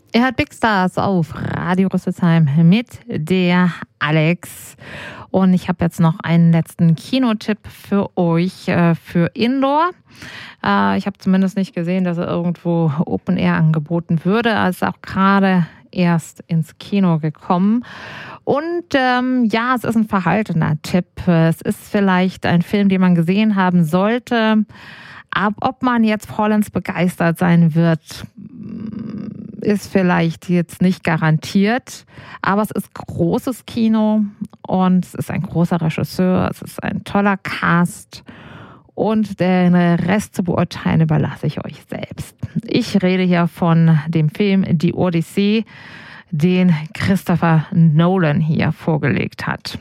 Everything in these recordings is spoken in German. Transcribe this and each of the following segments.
Ihr hört Big Stars auf Radio Rüsselsheim mit der Alex. Und ich habe jetzt noch einen letzten Kinotipp für euch für Indoor. Ich habe zumindest nicht gesehen, dass er irgendwo Open Air angeboten würde. Er ist auch gerade erst ins Kino gekommen. Und ja, es ist ein verhaltener Tipp. Es ist vielleicht ein Film, den man gesehen haben sollte. Aber ob man jetzt vollends begeistert sein wird, ist vielleicht jetzt nicht garantiert, aber es ist großes Kino und es ist ein großer Regisseur, es ist ein toller Cast und den Rest zu beurteilen überlasse ich euch selbst. Ich rede hier von dem Film Die Odyssee, den Christopher Nolan hier vorgelegt hat.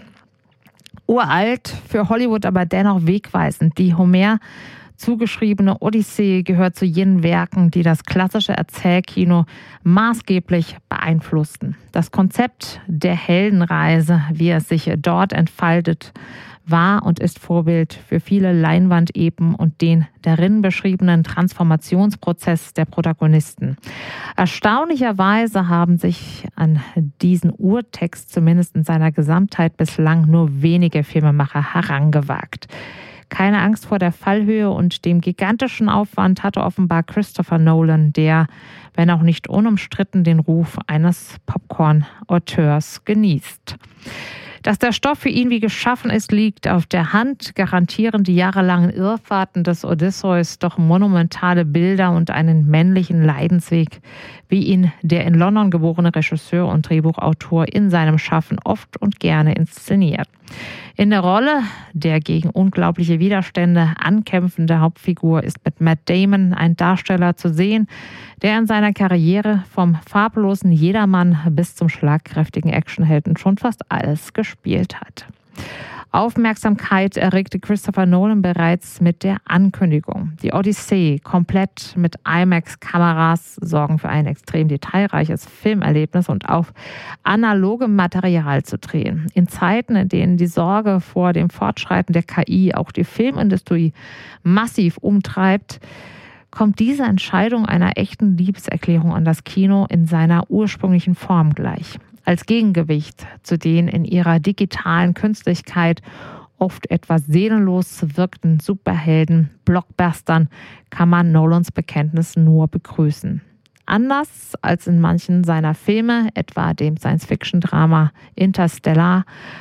Uralt, für Hollywood aber dennoch wegweisend. Die Homer zugeschriebene Odyssee gehört zu jenen Werken, die das klassische Erzählkino maßgeblich beeinflussten. Das Konzept der Heldenreise, wie es sich dort entfaltet, war und ist Vorbild für viele Leinwandepen und den darin beschriebenen Transformationsprozess der Protagonisten. Erstaunlicherweise haben sich an diesen Urtext zumindest in seiner Gesamtheit bislang nur wenige Filmemacher herangewagt. Keine Angst vor der Fallhöhe und dem gigantischen Aufwand hatte offenbar Christopher Nolan, der, wenn auch nicht unumstritten, den Ruf eines Popcorn-Auteurs genießt. Dass der Stoff für ihn wie geschaffen ist, liegt auf der Hand, garantieren die jahrelangen Irrfahrten des Odysseus doch monumentale Bilder und einen männlichen Leidensweg, wie ihn der in London geborene Regisseur und Drehbuchautor in seinem Schaffen oft und gerne inszeniert. In der Rolle der gegen unglaubliche Widerstände ankämpfende Hauptfigur ist mit Matt Damon ein Darsteller zu sehen, der in seiner Karriere vom farblosen Jedermann bis zum schlagkräftigen Actionhelden schon fast alles gespielt hat. Aufmerksamkeit erregte Christopher Nolan bereits mit der Ankündigung. Die Odyssee, komplett mit IMAX-Kameras, sorgen für ein extrem detailreiches Filmerlebnis und auf analogem Material zu drehen. In Zeiten, in denen die Sorge vor dem Fortschreiten der KI auch die Filmindustrie massiv umtreibt, kommt diese Entscheidung einer echten Liebeserklärung an das Kino in seiner ursprünglichen Form gleich. Als Gegengewicht zu den in ihrer digitalen Künstlichkeit oft etwas seelenlos wirkten Superhelden-Blockbustern kann man Nolans Bekenntnis nur begrüßen. Anders als in manchen seiner Filme, etwa dem Science-Fiction-Drama Interstellar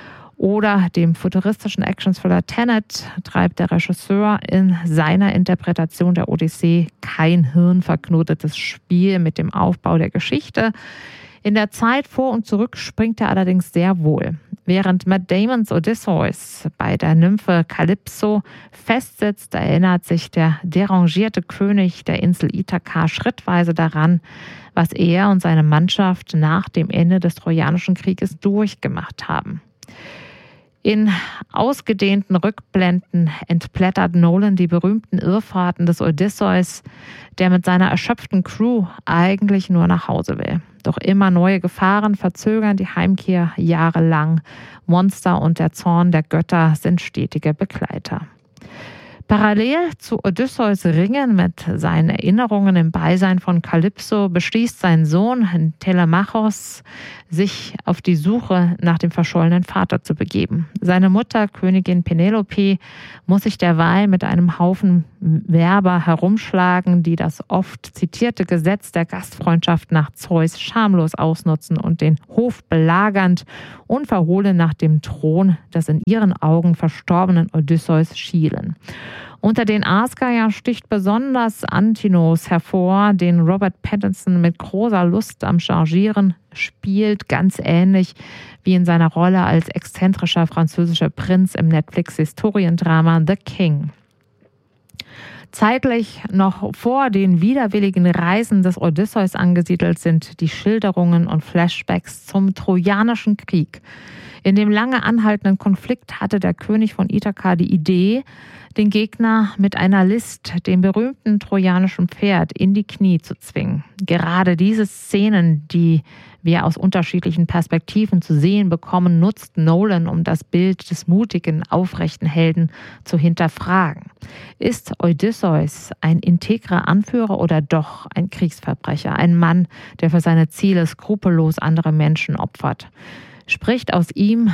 oder dem futuristischen Action-Thriller Tenet, treibt der Regisseur in seiner Interpretation der Odyssee kein hirnverknotetes Spiel mit dem Aufbau der Geschichte. In der Zeit vor und zurück springt er allerdings sehr wohl. Während Matt Damons Odysseus bei der Nymphe Kalypso festsitzt, erinnert sich der derangierte König der Insel Ithaka schrittweise daran, was er und seine Mannschaft nach dem Ende des Trojanischen Krieges durchgemacht haben. In ausgedehnten Rückblenden entblättert Nolan die berühmten Irrfahrten des Odysseus, der mit seiner erschöpften Crew eigentlich nur nach Hause will. Doch immer neue Gefahren verzögern die Heimkehr jahrelang. Monster und der Zorn der Götter sind stetige Begleiter. Parallel zu Odysseus Ringen mit seinen Erinnerungen im Beisein von Kalypso beschließt sein Sohn Telemachos, sich auf die Suche nach dem verschollenen Vater zu begeben. Seine Mutter, Königin Penelope, muss sich derweil mit einem Haufen Werber herumschlagen, die das oft zitierte Gesetz der Gastfreundschaft nach Zeus schamlos ausnutzen und den Hof belagernd unverhohlen nach dem Thron des in ihren Augen verstorbenen Odysseus schielen. Unter den Aasgeiern sticht besonders Antinous hervor, den Robert Pattinson mit großer Lust am Changieren spielt, ganz ähnlich wie in seiner Rolle als exzentrischer französischer Prinz im Netflix-Historiendrama The King. Zeitlich noch vor den widerwilligen Reisen des Odysseus angesiedelt sind die Schilderungen und Flashbacks zum Trojanischen Krieg. In dem lange anhaltenden Konflikt hatte der König von Ithaka die Idee, den Gegner mit einer List, dem berühmten trojanischen Pferd, in die Knie zu zwingen. Gerade diese Szenen, die wir aus unterschiedlichen Perspektiven zu sehen bekommen, nutzt Nolan, um das Bild des mutigen, aufrechten Helden zu hinterfragen. Ist Odysseus ein integrer Anführer oder doch ein Kriegsverbrecher, ein Mann, der für seine Ziele skrupellos andere Menschen opfert? Spricht aus ihm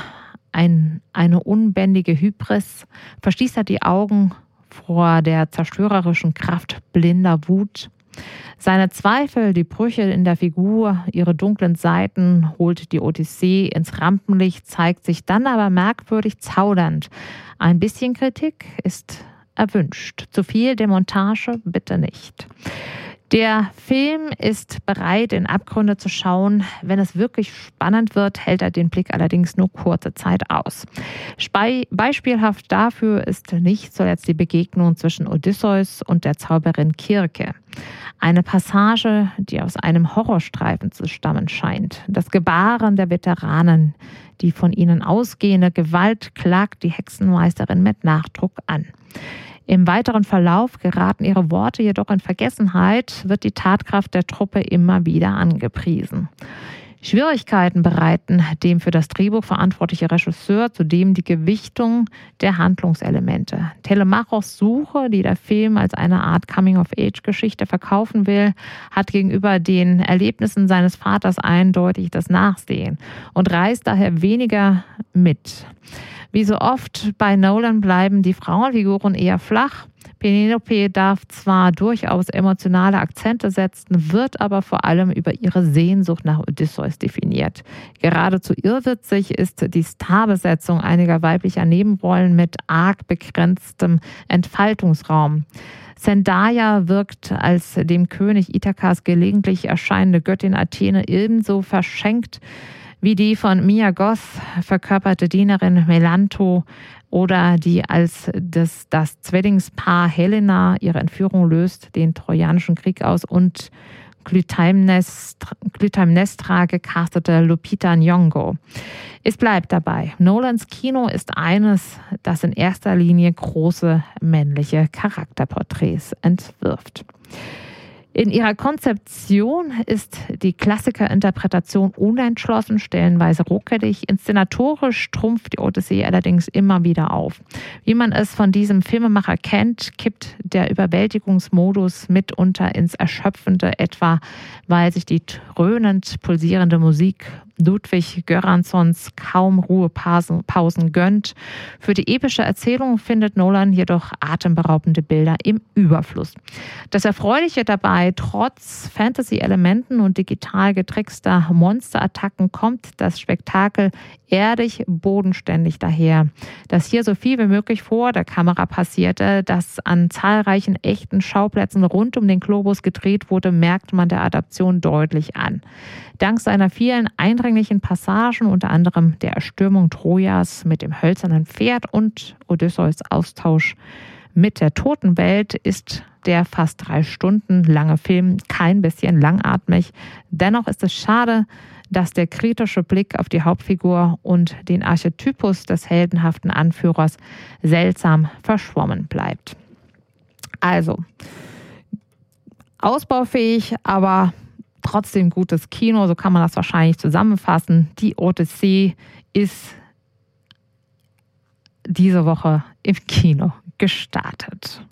eine unbändige Hybris? Verschließt er die Augen vor der zerstörerischen Kraft blinder Wut? Seine Zweifel, die Brüche in der Figur, ihre dunklen Seiten holt die Odyssee ins Rampenlicht, zeigt sich dann aber merkwürdig zaudernd. Ein bisschen Kritik ist erwünscht. Zu viel Demontage bitte nicht. Der Film ist bereit, in Abgründe zu schauen. Wenn es wirklich spannend wird, hält er den Blick allerdings nur kurze Zeit aus. Beispielhaft dafür ist nicht zuletzt die Begegnung zwischen Odysseus und der Zauberin Kirke. Eine Passage, die aus einem Horrorstreifen zu stammen scheint. Das Gebaren der Veteranen, die von ihnen ausgehende Gewalt klagt die Hexenmeisterin mit Nachdruck an. Im weiteren Verlauf geraten ihre Worte jedoch in Vergessenheit, wird die Tatkraft der Truppe immer wieder angepriesen. Schwierigkeiten bereiten dem für das Drehbuch verantwortliche Regisseur zudem die Gewichtung der Handlungselemente. Telemachos Suche, die der Film als eine Art Coming-of-Age-Geschichte verkaufen will, hat gegenüber den Erlebnissen seines Vaters eindeutig das Nachsehen und reißt daher weniger mit. Wie so oft bei Nolan bleiben die Frauenfiguren eher flach. Penelope darf zwar durchaus emotionale Akzente setzen, wird aber vor allem über ihre Sehnsucht nach Odysseus definiert. Geradezu irrwitzig ist die Starbesetzung einiger weiblicher Nebenrollen mit arg begrenztem Entfaltungsraum. Zendaya wirkt als dem König Ithakas gelegentlich erscheinende Göttin Athene ebenso verschenkt wie die von Mia Goth verkörperte Dienerin Melanto oder die als das Zwillingspaar Helena ihre Entführung löst, den Trojanischen Krieg aus und Clytemnestra gecastete Lupita Nyong'o. Es bleibt dabei, Nolans Kino ist eines, das in erster Linie große männliche Charakterporträts entwirft. In ihrer Konzeption ist die Klassikerinterpretation unentschlossen, stellenweise ruckelig. Inszenatorisch trumpft die Odyssee allerdings immer wieder auf. Wie man es von diesem Filmemacher kennt, kippt der Überwältigungsmodus mitunter ins Erschöpfende, etwa weil sich die dröhnend pulsierende Musik Ludwig Göranssons kaum Ruhepausen gönnt. Für die epische Erzählung findet Nolan jedoch atemberaubende Bilder im Überfluss. Das Erfreuliche dabei, trotz Fantasy-Elementen und digital getrickster Monsterattacken kommt das Spektakel erdig bodenständig daher. Dass hier so viel wie möglich vor der Kamera passierte, dass an zahlreichen echten Schauplätzen rund um den Globus gedreht wurde, merkt man der Adaption deutlich an. Dank seiner vielen eindringlichen Passagen, unter anderem der Erstürmung Trojas mit dem hölzernen Pferd und Odysseus Austausch mit der Totenwelt, ist der fast 3 Stunden lange Film kein bisschen langatmig. Dennoch ist es schade, dass der kritische Blick auf die Hauptfigur und den Archetypus des heldenhaften Anführers seltsam verschwommen bleibt. Also, ausbaufähig, aber trotzdem gutes Kino, so kann man das wahrscheinlich zusammenfassen. Die Odyssee ist diese Woche im Kino gestartet.